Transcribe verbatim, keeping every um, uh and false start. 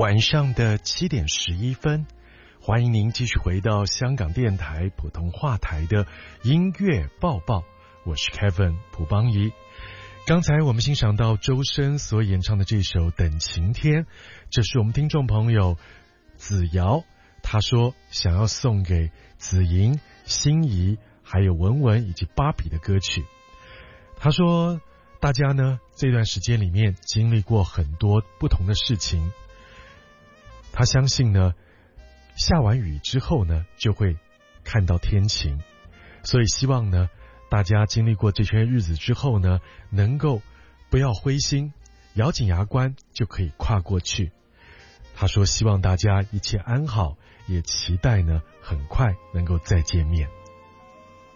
晚上的七点十一分，欢迎您继续回到香港电台普通话台的音乐报报，我是 Kevin 蒲邦仪。刚才我们欣赏到周深所演唱的这首《等晴天》，这是我们听众朋友子瑶，他说想要送给子莹、心仪还有文文以及芭比的歌曲。他说大家呢这段时间里面经历过很多不同的事情，他相信呢下完雨之后呢就会看到天晴，所以希望呢大家经历过这些日子之后呢能够不要灰心，咬紧牙关就可以跨过去。他说希望大家一切安好，也期待呢很快能够再见面。